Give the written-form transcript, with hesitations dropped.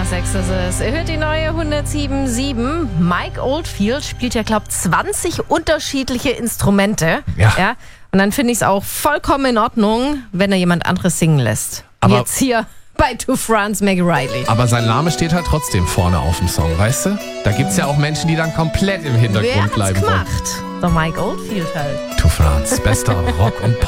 nach 6 ist es. Ihr hört die neue 107.7. Mike Oldfield spielt ja, glaube ich, 20 unterschiedliche Instrumente. Ja. Und dann finde ich es auch vollkommen in Ordnung, wenn er jemand anderes singen lässt. Aber jetzt hier bei To France, Maggie Riley. Aber sein Name steht halt trotzdem vorne auf dem Song, weißt du? Da gibt's ja auch Menschen, die dann komplett im Hintergrund Wer hat's bleiben wollen. gemacht? Der Mike Oldfield halt. To France, bester Rock- und